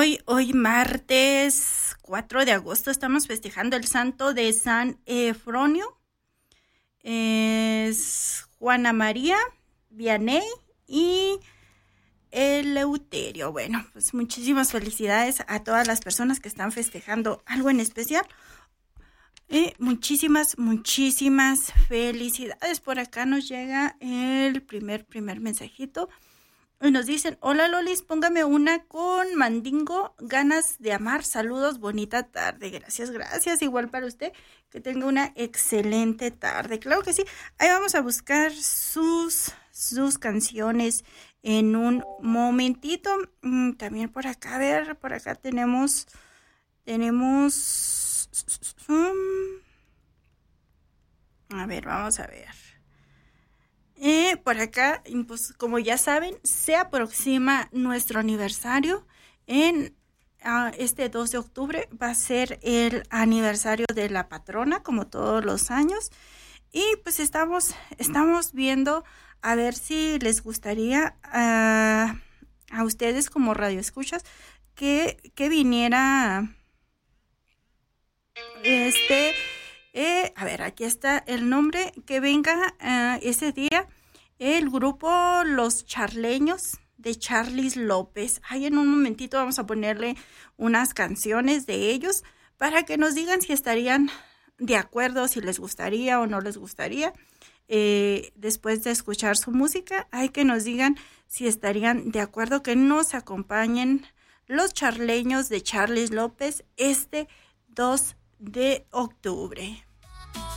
Hoy martes 4 de agosto estamos festejando el santo de San Efronio. Es Juana María Vianney y Eleuterio. Bueno, pues muchísimas felicidades a todas las personas que están festejando algo en especial. Muchísimas felicidades. Por acá nos llega el primer mensajito. Y nos dicen: hola Lolis, póngame una con Mandingo, ganas de amar, saludos, bonita tarde. Gracias, igual para usted, que tenga una excelente tarde. Claro que sí, ahí vamos a buscar sus canciones en un momentito. También por acá, a ver, por acá tenemos, a ver, vamos a ver. Por acá, pues como ya saben, se aproxima nuestro aniversario. En este 2 de octubre va a ser el aniversario de la patrona, como todos los años. Y pues estamos viendo a ver si les gustaría a ustedes como radioescuchas que viniera a ver, aquí está el nombre, que venga ese día el grupo Los Charleños de Charlis López. Ahí en un momentito vamos a ponerle unas canciones de ellos para que nos digan si estarían de acuerdo, si les gustaría o no les gustaría. Después de escuchar su música, hay que nos digan si estarían de acuerdo que nos acompañen los charleños de Charlis López este 2 de octubre.